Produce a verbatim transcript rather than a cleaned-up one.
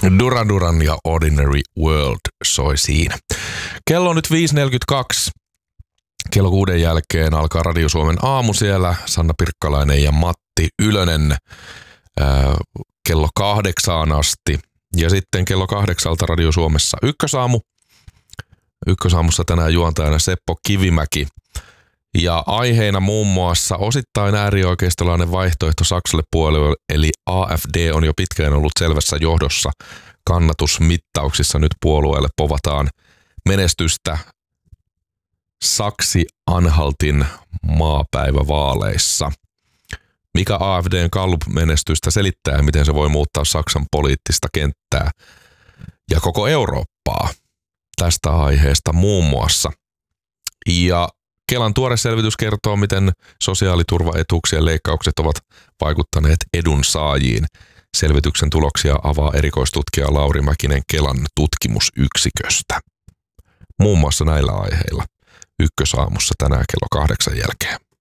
Duran Duran ja Ordinary World soi siinä. Kello on nyt viisi neljäkymmentäkaksi. Kello kuuden jälkeen alkaa Radio Suomen aamu siellä. Sanna Pirkkalainen ja Matti Ylönen ää, kello kahdeksaan asti. Ja sitten kello kahdeksalta Radio Suomessa Ykkösaamu. Ykkösaamussa tänään juontajana Seppo Kivimäki. Ja aiheena muun muassa osittain äärioikeistolainen vaihtoehto Saksalle puolelle, eli A F D on jo pitkään ollut selvässä johdossa kannatusmittauksissa. Nyt puolueelle povataan menestystä Saksi-Anhaltin maapäivävaaleissa. Mikä A F D:n Gallup-menestystä selittää, miten se voi muuttaa Saksan poliittista kenttää ja koko Eurooppaa? Tästä aiheesta muun muassa. Ja Kelan tuore selvitys kertoo, miten sosiaaliturvaetuuksien leikkaukset ovat vaikuttaneet edunsaajiin. Selvityksen tuloksia avaa erikoistutkija Lauri Mäkinen Kelan tutkimusyksiköstä. Muun muassa näillä aiheilla Ykkösaamussa tänään kello kahdeksan jälkeen.